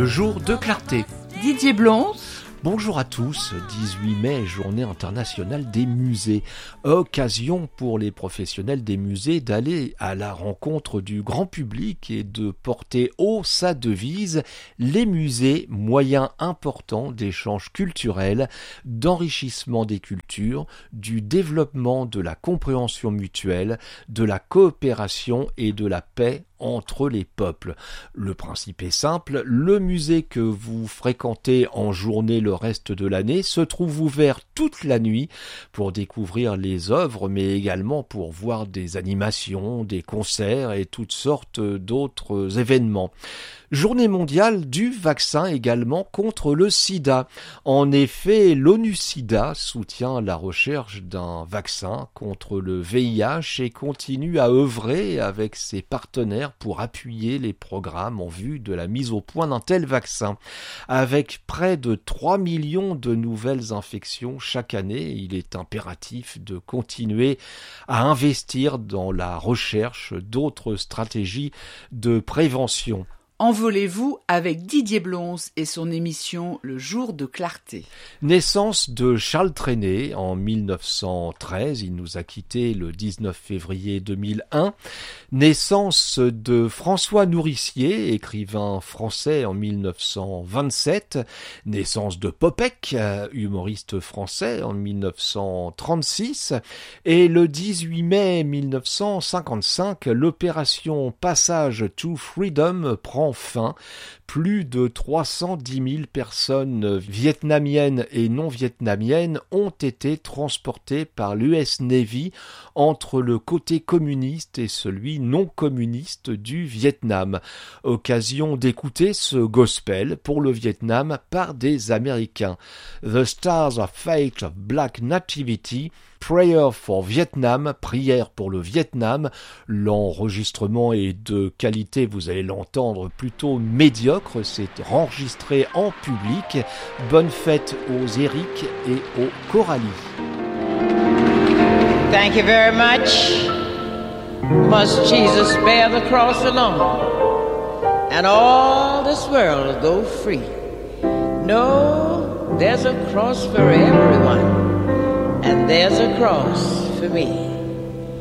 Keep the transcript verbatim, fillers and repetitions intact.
le jour de clarté. Didier Blonce. Bonjour à tous, dix-huit mai, journée internationale des musées. Occasion pour les professionnels des musées d'aller à la rencontre du grand public et de porter haut sa devise « Les musées, moyens importants d'échanges culturels, d'enrichissement des cultures, du développement de la compréhension mutuelle, de la coopération et de la paix entre les peuples ». Le principe est simple, le musée que vous fréquentez en journée le reste de l'année se trouve ouvert toute la nuit pour découvrir les œuvres, mais également pour voir des animations, des concerts et toutes sortes d'autres événements. Journée mondiale du vaccin également contre le sida. En effet, l'ONU-SIDA soutient la recherche d'un vaccin contre le V I H et continue à œuvrer avec ses partenaires pour appuyer les programmes en vue de la mise au point d'un tel vaccin. Avec près de trois millions de nouvelles infections chaque année, il est impératif de continuer à investir dans la recherche d'autres stratégies de prévention. Envolez-vous avec Didier Blonce et son émission Le jour de clarté. Naissance de Charles Trenet en mille neuf cent treize, il nous a quittés le dix-neuf février deux mille un. Naissance de François Nourricier, écrivain français en mille neuf cent vingt-sept. Naissance de Popek, humoriste français en mille neuf cent trente-six. Et le dix-huit mai mille neuf cent cinquante-cinq, l'opération Passage to Freedom prend fin. Plus de trois cent dix mille personnes vietnamiennes et non vietnamiennes ont été transportées par l'U S Navy entre le côté communiste et celui non communiste du Vietnam. Occasion d'écouter ce gospel pour le Vietnam par des Américains. The Stars of Fate of Black Nativity, Prayer for Vietnam, prière pour le Vietnam. L'enregistrement est de qualité, vous allez l'entendre, plutôt médiocre. C'est enregistré en public. Bonne fête aux Eric et aux Coralie. Thank you very much. Must Jesus bear the cross alone, and all this world go free? No, there's a cross for everyone, and there's a cross for me.